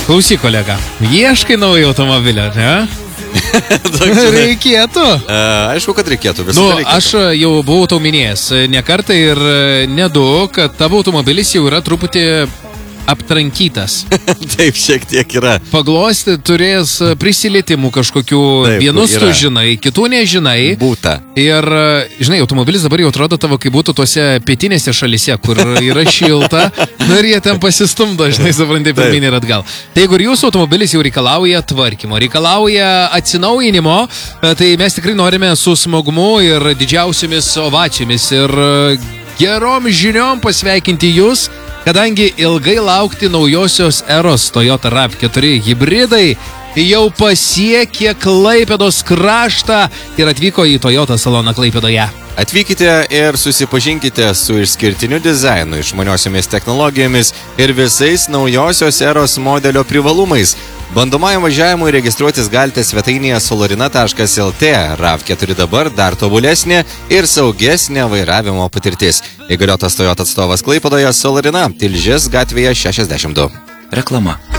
Klausyk, kolega, ieškai naujo automobilio, ne? Reikėtų. Aišku, kad reikėtų. Aš jau buvau tau minėjęs ne kartą ir ne du, kad tavo automobilis jau yra truputį aptrankytas. Taip, šiek tiek yra. Paglosti turės prisilietimų kažkokių. Taip, vienus yra. tu žinai, kitų nežinai. Būta. Ir, žinai, automobilis dabar jau atrodo tavo, kaip būtų tuose pietinėse šalyse, kur yra šilta, ir jie ten pasistumdo, žinai, supranti, pirmyn ir atgal. Tai jeigu ir jūsų automobilis jau reikalauja tvarkymo, reikalauja atsinaujinimo, tai mes tikrai norime su smagumu ir didžiausiamis ovacijomis ir gerom žiniom pasveikinti jūs, kadangi ilgai laukti naujosios eros Toyota RAV4 hibridai jau pasiekė Klaipėdos kraštą ir atvyko į Toyota saloną Klaipėdoje. Atvykite ir susipažinkite su išskirtiniu dizainu, išmaniosiomis technologijomis ir visais naujosios eros modelio privalumais. Bandomajam važiavimui registruotis galite svetainėje solarina.lt. RAV4 dabar dar tobulesnė ir saugesnė vairavimo patirtis. Įgaliotas Toyota atstovas Klaipėdoje Solarina, Tilžės gatvėje 62. Reklama.